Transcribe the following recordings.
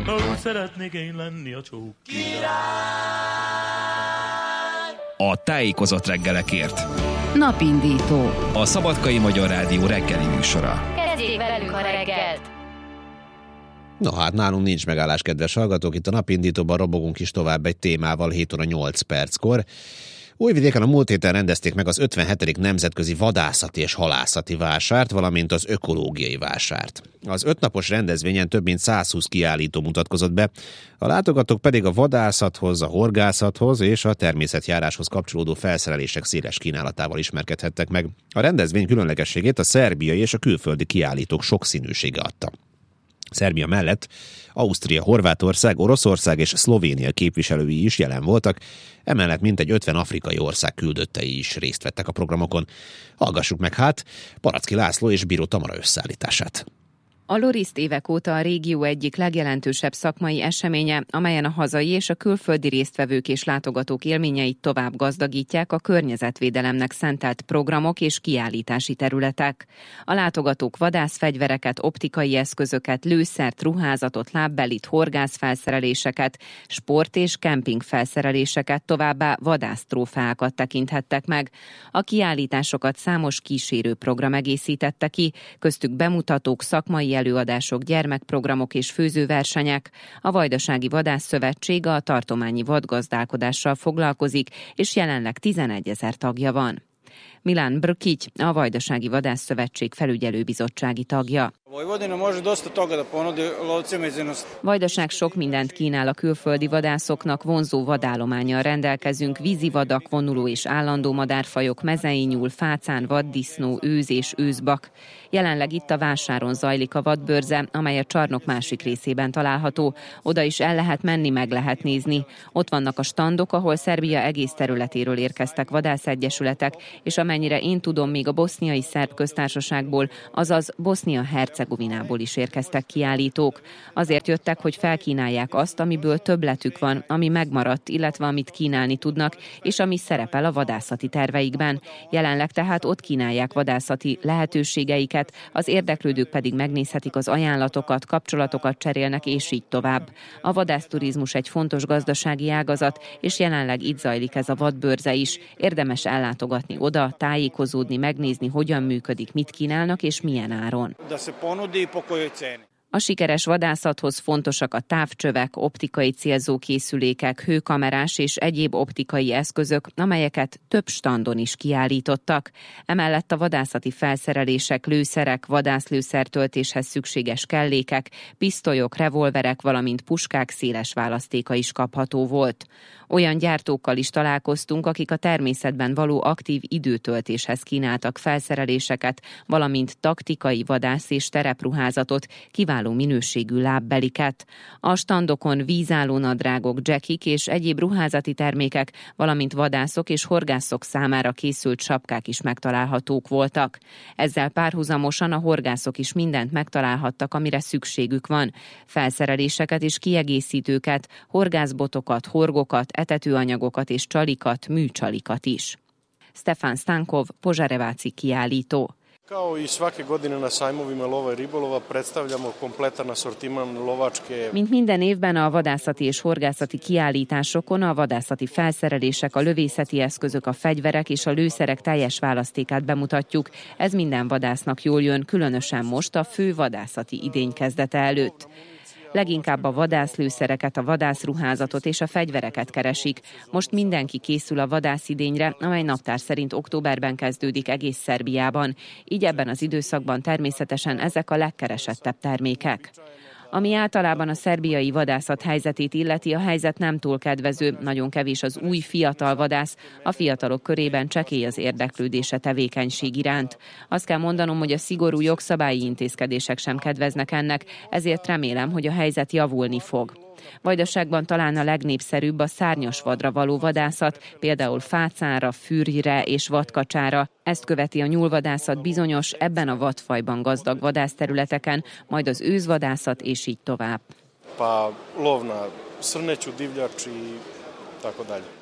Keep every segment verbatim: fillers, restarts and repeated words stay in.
Ó, szeretnék én lenni a csók király. A tájékozott reggelekért. Napindító. A Szabadkai Magyar Rádió reggeli műsora. Kezdjék velünk a reggelt! No hát nálunk nincs megállás, kedves hallgatók, itt a Napindítóban robogunk is tovább egy témával hét óra nyolc perckor. Újvidéken a múlt héten rendezték meg az ötvenhetedik nemzetközi vadászati és halászati vásárt, valamint az ökológiai vásárt. Az ötnapos rendezvényen több mint százhúsz kiállító mutatkozott be, a látogatók pedig a vadászathoz, a horgászathoz és a természetjáráshoz kapcsolódó felszerelések széles kínálatával ismerkedhettek meg. A rendezvény különlegességét a szerbiai és a külföldi kiállítók sokszínűsége adta. Szerbia mellett Ausztria, Horvátország, Oroszország és Szlovénia képviselői is jelen voltak, emellett mintegy ötven afrikai ország küldöttei is részt vettek a programokon. Hallgassuk meg hát Paracki László és Bíró Tamara összeállítását. A Loriszt évek óta a régió egyik legjelentősebb szakmai eseménye, amelyen a hazai és a külföldi résztvevők és látogatók élményeit tovább gazdagítják a környezetvédelemnek szentelt programok és kiállítási területek. A látogatók vadászfegyvereket, optikai eszközöket, lőszert, ruházatot, lábbelit, horgászfelszereléseket, sport- és kempingfelszereléseket, továbbá vadásztrófeákat tekinthettek meg. A kiállításokat számos kísérő program egészítette ki, köztük bemutatók, szakmai előadások, gyermekprogramok és főzőversenyek. A Vajdasági Vadászszövetség a tartományi vadgazdálkodással foglalkozik, és jelenleg tizenegyezer tagja van. Milán Brkić, a Vajdasági Vadászszövetség felügyelőbizottsági tagja. Vajdaság sok mindent kínál a külföldi vadászoknak, vonzó vadállománnyal rendelkezünk, vízivadak, vonuló és állandó madárfajok, mezei nyúl, fácán, vaddisznó, őz és őzbak. Jelenleg itt a vásáron zajlik a vadbőrze, amely a csarnok másik részében található. Oda is el lehet menni, meg lehet nézni. Ott vannak a standok, ahol Szerbia egész területéről érkeztek vadászegyesületek, és amennyire én tudom, még a boszniai szerb köztársaságból, azaz Bosznia-Hercegovinából is érkeztek kiállítók. Azért jöttek, hogy felkínálják azt, amiből többletük van, ami megmaradt, illetve amit kínálni tudnak, és ami szerepel a vadászati terveikben. Jelenleg tehát ott kínálják vadászati lehetőségeiket, az érdeklődők pedig megnézhetik az ajánlatokat, kapcsolatokat cserélnek, és így tovább. A vadászturizmus egy fontos gazdasági ágazat, és jelenleg itt zajlik ez a vadbőrze is. Érdemes ellátogatni oda, tájékozódni, megnézni, hogyan működik, mit kínálnak és milyen áron. A sikeres vadászathoz fontosak a távcsövek, optikai célzókészülékek, hőkamerás és egyéb optikai eszközök, amelyeket több standon is kiállítottak. Emellett a vadászati felszerelések, lőszerek, vadászlőszertöltéshez szükséges kellékek, pisztolyok, revolverek, valamint puskák széles választéka is kapható volt. Olyan gyártókkal is találkoztunk, akik a természetben való aktív időtöltéshez kínáltak felszereléseket, valamint taktikai vadász és terepruházatot, kiváló minőségű lábbeliket. A standokon vízálló nadrágok, jackik és egyéb ruházati termékek, valamint vadászok és horgászok számára készült sapkák is megtalálhatók voltak. Ezzel párhuzamosan a horgászok is mindent megtalálhattak, amire szükségük van. Felszereléseket és kiegészítőket, horgászbotokat, horgokat, etetőanyagokat és csalikat, műcsalikat is. Stefan Stankov, Požarevaci kiállító. Mint minden évben a vadászati és horgászati kiállításokon a vadászati felszerelések, a lövészeti eszközök, a fegyverek és a lőszerek teljes választékát bemutatjuk. Ez minden vadásznak jól jön, különösen most a fő vadászati idény kezdete előtt. Leginkább a vadászlőszereket, a vadászruházatot és a fegyvereket keresik. Most mindenki készül a vadászidényre, amely naptár szerint októberben kezdődik egész Szerbiában. Így ebben az időszakban természetesen ezek a legkeresettebb termékek. Ami általában a szerbiai vadászat helyzetét illeti, a helyzet nem túl kedvező, nagyon kevés az új fiatal vadász, a fiatalok körében csekély az érdeklődése tevékenység iránt. Azt kell mondanom, hogy a szigorú jogszabályi intézkedések sem kedveznek ennek, ezért remélem, hogy a helyzet javulni fog. Vajdaságban talán a legnépszerűbb a szárnyas vadra való vadászat, például fácánra, fűrjre és vadkacsára. Ezt követi a nyúlvadászat bizonyos, ebben a vadfajban gazdag vadászterületeken, majd az őzvadászat és így tovább. Pa lov na srneću, divljač i tako dalje.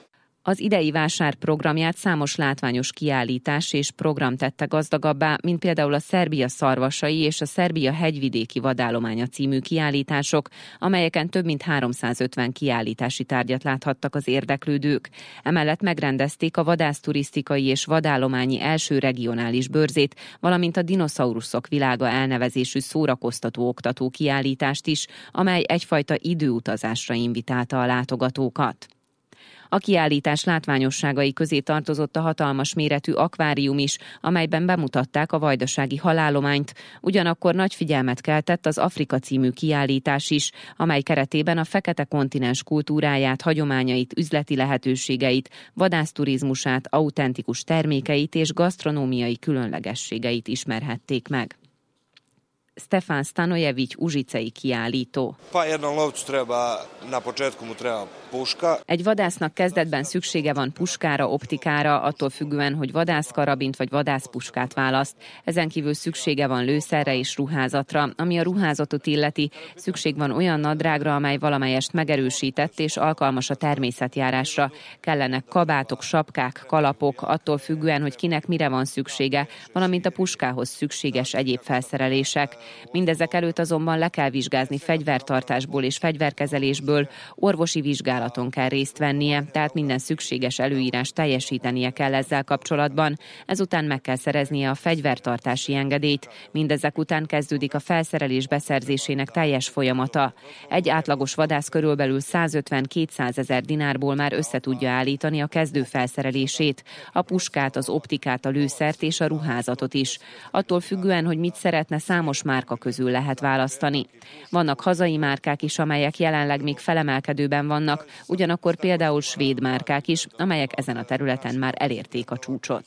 Az idei vásár programját számos látványos kiállítás és program tette gazdagabbá, mint például a Szerbia szarvasai és a Szerbia hegyvidéki vadállománya című kiállítások, amelyeken több mint háromszázötven kiállítási tárgyat láthattak az érdeklődők. Emellett megrendezték a vadászturisztikai és vadállományi első regionális bőrzét, valamint a Dinoszauruszok világa elnevezésű szórakoztató oktató kiállítást is, amely egyfajta időutazásra invitálta a látogatókat. A kiállítás látványosságai közé tartozott a hatalmas méretű akvárium is, amelyben bemutatták a vajdasági halállományt. Ugyanakkor nagy figyelmet keltett az Afrika című kiállítás is, amely keretében a fekete kontinens kultúráját, hagyományait, üzleti lehetőségeit, vadászturizmusát, autentikus termékeit és gasztronómiai különlegességeit ismerhették meg. Stefan Stanojević, uzsicei kiállító. Egy vadásznak kezdetben szüksége van puskára, optikára, attól függően, hogy vadászkarabint vagy vadászpuskát választ. Ezen kívül szüksége van lőszerre és ruházatra. Ami a ruházatot illeti, szükség van olyan nadrágra, amely valamelyest megerősített és alkalmas a természetjárásra. Kellenek kabátok, sapkák, kalapok, attól függően, hogy kinek mire van szüksége, valamint a puskához szükséges egyéb felszerelések. Mindezek előtt azonban le kell vizsgázni fegyvertartásból és fegyverkezelésből, orvosi vizsgálaton kell részt vennie, tehát minden szükséges előírást teljesítenie kell ezzel kapcsolatban. Ezután meg kell szereznie a fegyvertartási engedélyt. Mindezek után kezdődik a felszerelés beszerzésének teljes folyamata. Egy átlagos vadász körülbelül százötven-kétszázezer dinárból már össze tudja állítani a kezdő felszerelését, a puskát, az optikát, a lőszert és a ruházatot is. Attól függően, hogy mit szeretne, számos márka közül lehet választani. Vannak hazai márkák is, amelyek jelenleg még felemelkedőben vannak, ugyanakkor például svéd márkák is, amelyek ezen a területen már elérték a csúcsot.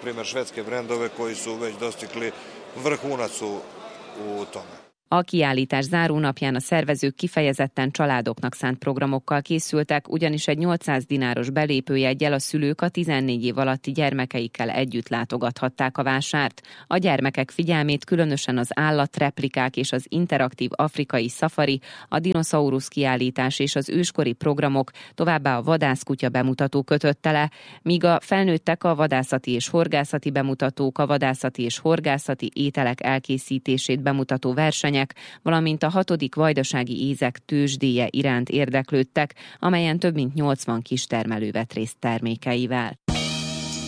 A kiállítás zárónapján a szervezők kifejezetten családoknak szánt programokkal készültek, ugyanis egy nyolcszáz dináros belépőjeggyel a szülők a tizennégy év alatti gyermekeikkel együtt látogathatták a vásárt. A gyermekek figyelmét különösen az állatreplikák és az interaktív afrikai szafari, a dinoszaurusz kiállítás és az őskori programok, továbbá a vadászkutya bemutató kötötte le, míg a felnőttek a vadászati és horgászati bemutatók, a vadászati és horgászati ételek elkészítését bemutató versenyek, valamint a hatodik vajdasági ézek tőzsdéje iránt érdeklődtek, amelyen több mint nyolcvan kistermelő vett részt termékeivel.